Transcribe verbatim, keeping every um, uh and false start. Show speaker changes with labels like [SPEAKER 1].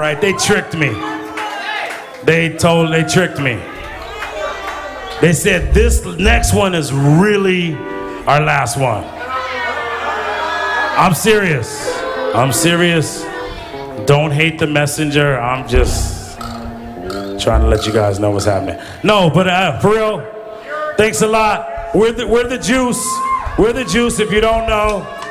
[SPEAKER 1] right. They tricked me. They told, they tricked me. They said this next one is really our last one. I'm serious. I'm serious. Don't hate the messenger. I'm just trying to let you guys know what's happening. No, but uh, for real, thanks a lot. We're the, we're the juice. We're the juice if you don't know.